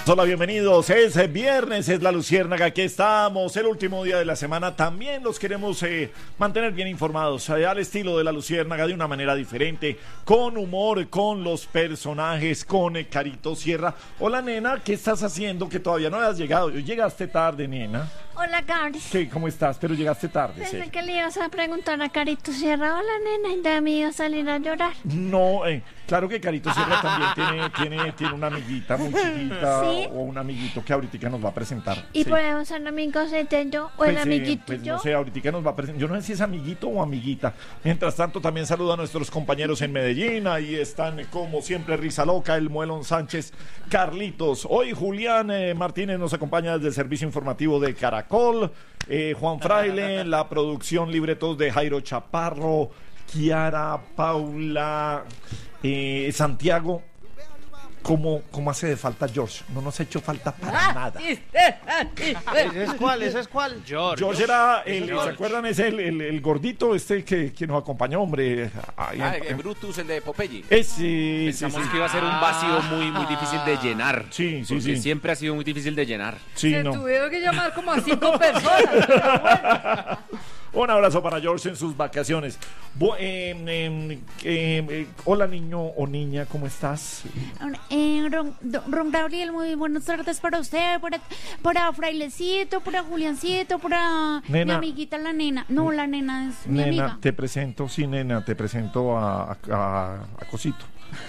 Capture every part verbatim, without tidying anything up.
Hola, bienvenidos. Es viernes, es la Luciérnaga. Aquí estamos, el último día de la semana. También los queremos eh, mantener bien informados, eh, al estilo de la Luciérnaga, de una manera diferente, con humor, con los personajes, con eh, Carito Sierra. Hola, nena, ¿qué estás haciendo? Que todavía no has llegado. Llegaste tarde, nena. Hola, Gary. ¿Qué? ¿Cómo estás? Pero llegaste tarde. Pensé sí. que le ibas a preguntar a Carito Sierra. Hola, nena, y de mí iba a salir a llorar. No, eh, claro que Carito Sierra también tiene, tiene, tiene una amiguita muy chiquita. ¿Sí? O un amiguito que ahorita nos va a presentar. ¿Y sí. podemos ser amigos entre yo o Pues, el amiguito eh, pues, y yo? no sé, ahorita nos va a presentar. Yo no sé si es amiguito o amiguita. Mientras tanto, también saludo a nuestros compañeros en Medellín. Ahí están, como siempre, Risa Loca, el Muelón Sánchez, Carlitos. Hoy Julián eh, Martínez nos acompaña desde el servicio informativo de Caracol. Eh, Juan Fraile, la producción, libretos de Jairo Chaparro, Kiara, Paula, eh, Santiago. ¿Cómo, ¿Cómo hace de falta George? No nos ha hecho falta para nada. ¿Ese es cuál? ¿Ese es cuál? George. George era, el, ¿se acuerdan? Es el, el, el gordito este que, que nos acompañó, hombre. Ahí, Ah, en- el Brutus, el de Popeye. Ese, sí, Pensamos sí, que iba a ser un vacío muy, muy difícil de llenar. Sí, sí, porque sí. siempre ha sido muy difícil de llenar. sí, Se no. tuvieron que llamar como a cinco personas. Pero bueno. Un abrazo para George en sus vacaciones. Bu- eh, eh, eh, eh, hola, niño o niña, ¿cómo estás? Eh, Ron, Ron Gabriel, muy buenas tardes para usted, para, para Frailecito, para Juliancito, para mi Nena. amiguita la nena. No, la nena es mi Nena, amiga. te presento, sí, nena, te presento a, a, a- a Cosito.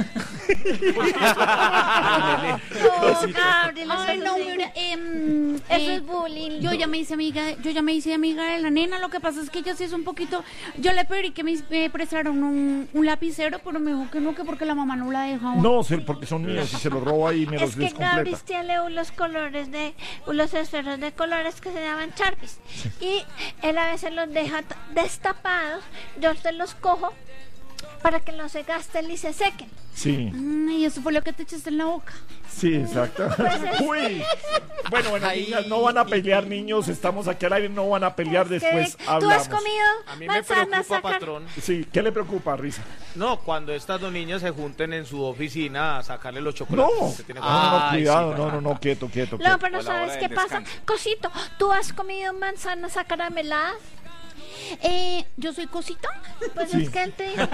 No, Gabriel, Ay, no, mira, em, Eso eh, es bullying. Yo ya me hice amiga, yo ya me hice amiga de la nena. Lo que pasa es que ella sí es un poquito. Yo le pedí que me, me prestaran un, un lapicero, pero me dijo que no, que porque la mamá no la dejaba. No, sé, porque son míos y se los robo ahí y me Es los que descompleta. Gabriel tiene unos colores de, unos esferos de colores que se llaman Sharpies. Y él a veces los deja t- destapados, yo se los cojo para que no se gasten y se sequen. Sí, Mm, y eso fue lo que te echaste en la boca. sí, exacto. Uy. Bueno, bueno, niñas, no van a pelear, niños. Estamos aquí al aire, no van a pelear después. ¿Qué? ¿Tú Hablamos. has comido A mí me manzanas, preocupa, sacar- patrón. Sí, ¿qué le preocupa, Risa? No, cuando estas dos niñas se junten en su oficina a sacarle los chocolates. No, que tiene no, no, no, Ay, cuidado, sí, no, no, no, quieto, quieto, No, quieto. pero O la hora ¿sabes qué del pasa? descanso. Cosito, ¿tú has comido manzanas acarameladas? Eh, ¿yo soy Cosito? Pues Sí. es que él te dijo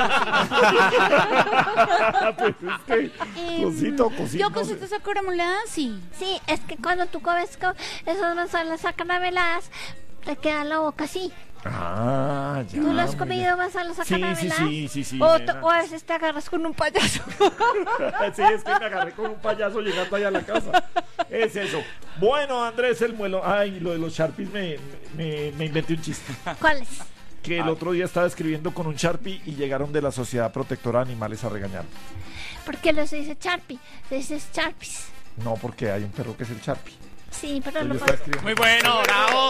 Pues es que, Eh, cosito, cosito. Yo cositas acarameladas, sí. Sí, es que cuando tú comes co- esas manzanas acarameladas, te queda la boca así. Ah, ya. ¿Tú lo has muy comido manzanas bien. Sí, acarameladas? sí, sí, sí, sí. O, nena. te- o a veces te agarras con un payaso. Sí, es que me agarré con un payaso llegando allá a la casa. Es eso. Bueno, Andrés el Muelo. Ay, lo de los Sharpies me, me, me inventé un chiste. ¿Cuáles? Que el otro día estaba escribiendo con un Sharpie y llegaron de la Sociedad Protectora de Animales a regañarme. ¿Por qué no se dice Sharpie? Se dice Sharpies. No, porque hay un perro que es el Sharpie. Sí, pero Yo no estaba puedo. escribiendo. Muy bueno, bravo.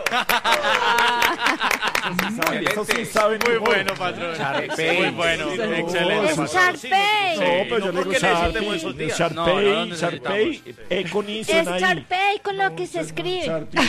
Saben, eso sí saben. Muy mejor. bueno, patrón. Muy bueno. Sí, no, Excelente. Es patrón. Sharpay. No, pero yo le ¿por digo qué necesitamos esos Sharpie, días? No, no, Sharpay, no Sharpay, necesitamos. Econison Es ahí. Sharpay con lo que se escribe. Sharpie.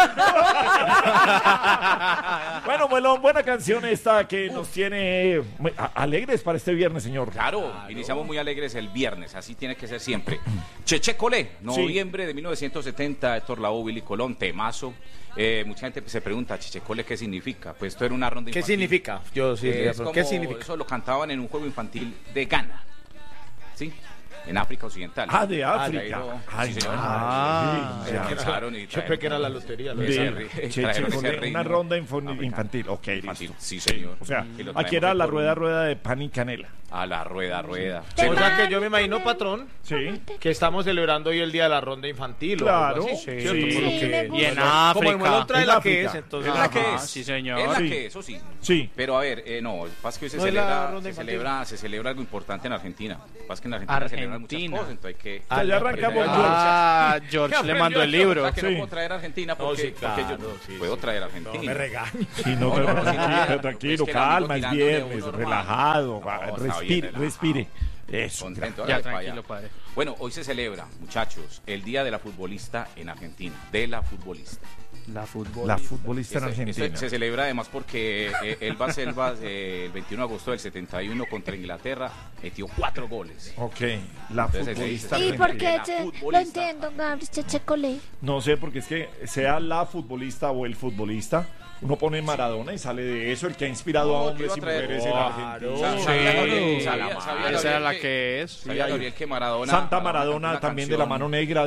Bueno, Muelón, buena canción esta que nos tiene muy a- alegres para este viernes, señor. Claro, iniciamos muy alegres el viernes, así tiene que ser siempre. Cheche Colé, noviembre de mil novecientos setenta, Héctor Lavoe, Willy Colón, temazo. Eh, mucha gente se pregunta, Cheche Colé, ¿qué significa? Pues esto era una ronda ¿Qué infantil. significa? Yo sí, Es sí, como- ¿qué significa? Eso lo cantaban en un juego infantil de Ghana, ¿sí? En África Occidental. Ah, de Ah, África. traído- Ay, sí, señor. Ah, sí, Se ya. pensaron y Yo trajeron pensé que era la como- lotería. lo De- de- ese ri- Cheche trajeron ese Colé, ritmo una ronda info- africano. infantil. Ok, Infantil, listo. sí, señor. O sea, Y lo aquí traemos era hoy la por rueda, un- rueda de pan y canela. A la rueda, rueda. O sea que yo me imagino, patrón, Sí. que estamos celebrando hoy el día de la ronda infantil. o Claro, algo así, sí. ¿cierto? Sí, Por lo me que- gusta. Y en Como el África. Muelón trae En la África. que es, entonces. Es la que Ajá, es. sí, señor. Es la Sí. que es, eso sí. Sí. Pero a ver, eh, no, pasa que hoy se No es la celebra, ronda se infantil. celebra, se celebra algo importante en Argentina. Pasa que en Argentina, se celebran muchas Argentina. cosas, entonces hay que. Ah, ya arrancamos, Ah, George ¿Qué le aprendió mandó el George? libro. O sea, que Sí. no puedo traer a Argentina No, porque, sí, porque claro, yo sí, puedo sí. traer a No, Argentina. me regaño. Sí, no, No, pero, no, sí, tranquilo, pero tranquilo, es que el amigo calma, es tirándole a viernes, uno normal. relajado, No, va, está bien respire, relajado. respire. Eso. Contento, Ya, hágale para tranquilo, allá. padre. Bueno, hoy se celebra, muchachos, el Día de la Futbolista en Argentina, de la futbolista. La fútbol. La futbolista en Este- Argentina. este se celebra además porque eh, el Selva eh, el veintiuno de agosto del setenta y uno contra Inglaterra metió cuatro goles. Ok, la Entonces, futbolista sí, ¿Y por argentina. qué la te- lo futbolista. entiendo, Gabriel Cheche Colé? No sé, porque es que sea la futbolista o el futbolista, uno pone Maradona y sale de eso, el que ha inspirado a No, hombres y te iba a traer- mujeres en Claro. Argentina. Sa- sabía Sí, Gabriel- sabía- Salamar. sabía Esa Gabriel era la que- que es. Sabía Gabriel que Maradona. Santa Maradona Maradona cantó una también de la canción. mano negra